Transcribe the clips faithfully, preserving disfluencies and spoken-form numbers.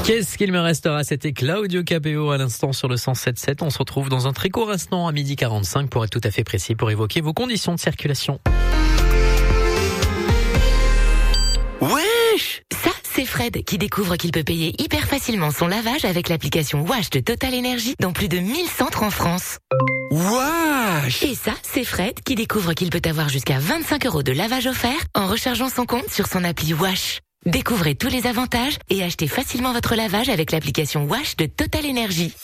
Qu'est-ce qu'il me restera? C'était Claudio Capéo à l'instant sur le cent sept sept. On se retrouve dans un très court instant à midi quarante-cinq pour être tout à fait précis pour évoquer vos conditions de circulation. Wesh! Ça, c'est Fred qui découvre qu'il peut payer hyper facilement son lavage avec l'application Wash de Total Energy dans plus de mille centres en France. Wesh! Et ça, c'est Fred qui découvre qu'il peut avoir jusqu'à vingt-cinq euros de lavage offert en rechargeant son compte sur son appli Wash. Découvrez tous les avantages et achetez facilement votre lavage avec l'application Wash de Total Energy.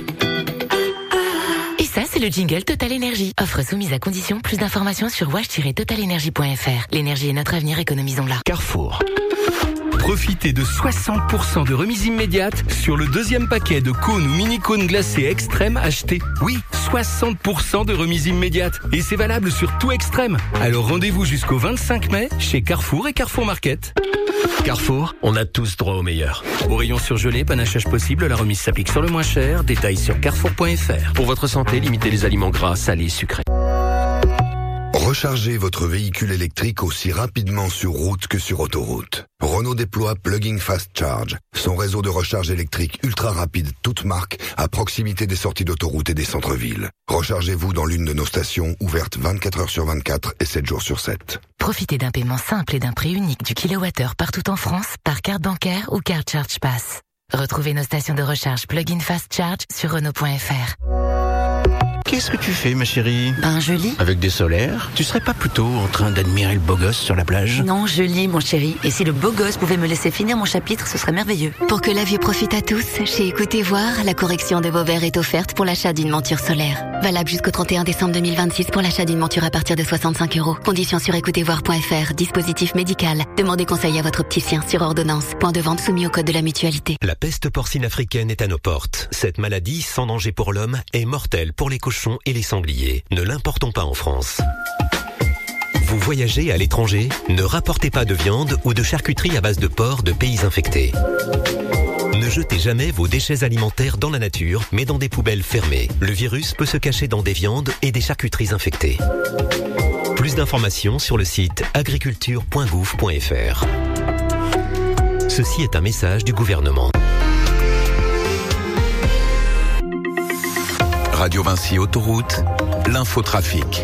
Et ça, c'est le jingle Total Energy. Offre soumise à condition. Plus d'informations sur wash tiret total energy point f r. L'énergie est notre avenir, économisons-la. Carrefour. Profitez de soixante pour cent de remise immédiate sur le deuxième paquet de cônes ou mini-cônes glacés extrême acheté. Oui, soixante pour cent de remise immédiate. Et c'est valable sur tout extrême. Alors rendez-vous jusqu'au vingt-cinq mai chez Carrefour et Carrefour Market. Carrefour, on a tous droit au meilleur. Au rayon surgelé, panachage possible, la remise s'applique sur le moins cher. Détails sur carrefour point f r. Pour votre santé, limitez les aliments gras, salés, sucrés. Rechargez votre véhicule électrique aussi rapidement sur route que sur autoroute. Renault déploie Plug-in Fast Charge, son réseau de recharge électrique ultra rapide, toute marque, à proximité des sorties d'autoroute et des centres-villes. Rechargez-vous dans l'une de nos stations, ouvertes vingt-quatre heures sur vingt-quatre et sept jours sur sept. Profitez d'un paiement simple et d'un prix unique du kilowattheure partout en France par carte bancaire ou carte Charge Pass. Retrouvez nos stations de recharge Plug-in Fast Charge sur Renault point f r. Qu'est-ce que tu fais, ma chérie? Ben, je lis. Avec des solaires? Tu serais pas plutôt en train d'admirer le beau gosse sur la plage? Non, je lis, mon chéri. Et si le beau gosse pouvait me laisser finir mon chapitre, ce serait merveilleux. Pour que la vue profite à tous, chez Écoutez Voir, la correction de vos verres est offerte pour l'achat d'une monture solaire. Valable jusqu'au trente et un décembre deux mille vingt-six pour l'achat d'une monture à partir de soixante-cinq euros. Conditions sur écoutez voir point f r. Dispositif médical. Demandez conseil à votre opticien sur ordonnance. Point de vente soumis au code de la mutualité. La peste porcine africaine est à nos portes. Cette maladie, sans danger pour l'homme, est mortelle pour les cochons et les sangliers. Ne l'importons pas en France. Vous voyagez à l'étranger? Ne rapportez pas de viande ou de charcuterie à base de porc de pays infectés. Ne jetez jamais vos déchets alimentaires dans la nature, mais dans des poubelles fermées. Le virus peut se cacher dans des viandes et des charcuteries infectées. Plus d'informations sur le site agriculture point gouv point f r. Ceci est un message du gouvernement. Radio Vinci Autoroute, l'infotrafic.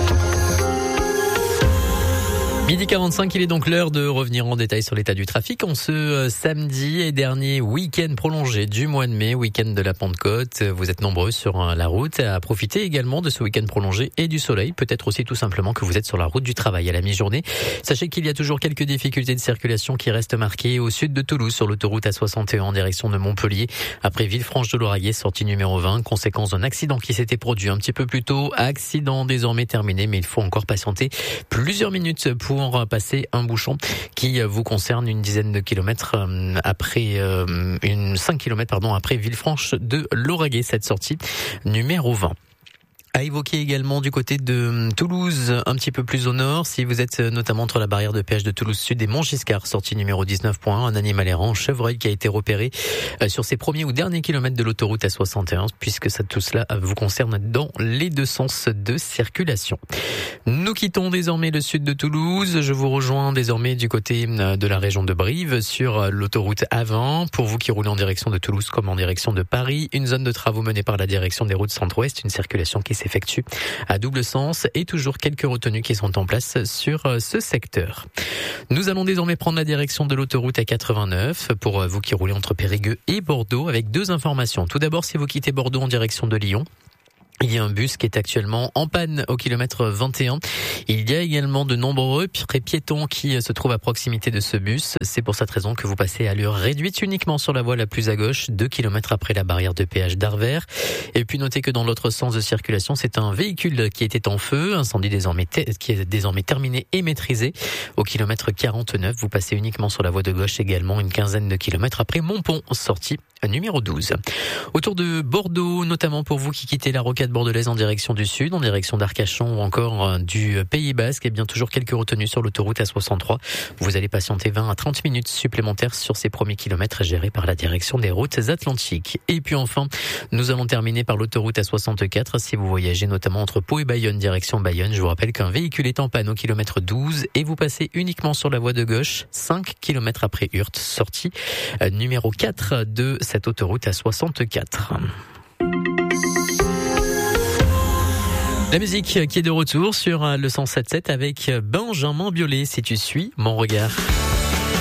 midi quarante-cinq, il est donc l'heure de revenir en détail sur l'état du trafic en ce euh, samedi et dernier week-end prolongé du mois de mai, week-end de la Pentecôte. Vous êtes nombreux sur euh, la route à profiter également de ce week-end prolongé et du soleil. Peut-être aussi tout simplement que vous êtes sur la route du travail à la mi-journée. Sachez qu'il y a toujours quelques difficultés de circulation qui restent marquées au sud de Toulouse sur l'autoroute A soixante et un en direction de Montpellier. Après Villefranche-de-Lauragais, sortie numéro vingt, conséquence d'un accident qui s'était produit un petit peu plus tôt. Accident désormais terminé, mais il faut encore patienter plusieurs minutes pour passer un bouchon qui vous concerne une dizaine de kilomètres après une cinq kilomètres pardon après Villefranche de Lauragais, cette sortie numéro vingt. À évoquer également du côté de Toulouse, un petit peu plus au nord, si vous êtes notamment entre la barrière de péage de Toulouse Sud et Montgiscard, sortie numéro dix-neuf point un, un animal errant, chevreuil qui a été repéré sur ses premiers ou derniers kilomètres de l'autoroute A soixante et un, puisque ça, tout cela vous concerne dans les deux sens de circulation. Nous quittons désormais le sud de Toulouse, je vous rejoins désormais du côté de la région de Brive sur l'autoroute A vingt. Pour vous qui roulez en direction de Toulouse comme en direction de Paris, une zone de travaux menée par la direction des routes centre-ouest, une circulation qui s'effectue à double sens et toujours quelques retenues qui sont en place sur ce secteur. Nous allons désormais prendre la direction de l'autoroute A quatre-vingt-neuf pour vous qui roulez entre Périgueux et Bordeaux avec deux informations. Tout d'abord, si vous quittez Bordeaux en direction de Lyon, il y a un bus qui est actuellement en panne au kilomètre vingt et un. Il y a également de nombreux piétons qui se trouvent à proximité de ce bus. C'est pour cette raison que vous passez à allure réduite uniquement sur la voie la plus à gauche, deux kilomètres après la barrière de péage d'Arvers. Et puis notez que dans l'autre sens de circulation, c'est un véhicule qui était en feu, incendie désormais qui est désormais terminé et maîtrisé. Au kilomètre quarante-neuf, vous passez uniquement sur la voie de gauche également, une quinzaine de kilomètres après Montpont, sortie numéro douze. Autour de Bordeaux, notamment pour vous qui quittez la rocade quatre bordelaise en direction du sud, en direction d'Arcachon ou encore du Pays Basque. Et bien toujours quelques retenues sur l'autoroute A soixante-trois. Vous allez patienter vingt à trente minutes supplémentaires sur ces premiers kilomètres gérés par la direction des routes atlantiques. Et puis enfin, nous allons terminer par l'autoroute A soixante-quatre. Si vous voyagez notamment entre Pau et Bayonne, direction Bayonne, je vous rappelle qu'un véhicule est en panne au kilomètre douze et vous passez uniquement sur la voie de gauche, cinq kilomètres après Hurt, sortie numéro quatre de cette autoroute A soixante-quatre. La musique qui est de retour sur le cent sept virgule sept avec Benjamin Biolay, Si tu suis mon regard.